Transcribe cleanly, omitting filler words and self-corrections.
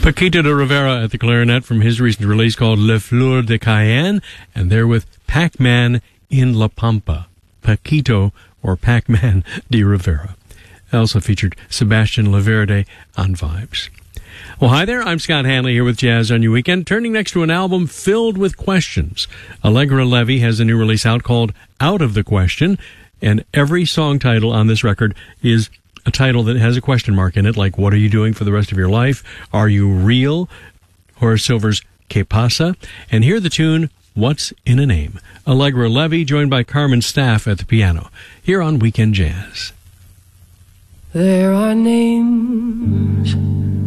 Paquito de Rivera at the clarinet from his recent release called Le Fleur de Cayenne, and they're with Pac-Man in La Pampa. Paquito or Pac-Man de Rivera. Also featured Sebastian Laverde on Vibes. Well, hi there. I'm Scott Hanley here with Jazz on Your Weekend, turning next to an album filled with questions. Allegra Levy has a new release out called Out of the Question, and every song title on this record is a title that has a question mark in it, like what are you doing for the rest of your life? Are you real? Horace Silver's Que Pasa? And hear the tune What's in a Name? Allegra Levy joined by Carmen Staff at the piano here on Weekend Jazz. There are names